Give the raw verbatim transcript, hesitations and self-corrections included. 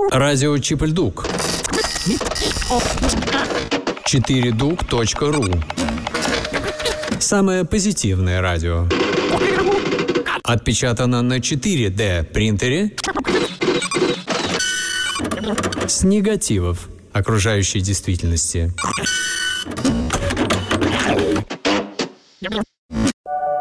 Радио Чипельдук. четыре дук точка ру. Самое позитивное радио. Отпечатано на четыре дэ принтере с негативов окружающей действительности.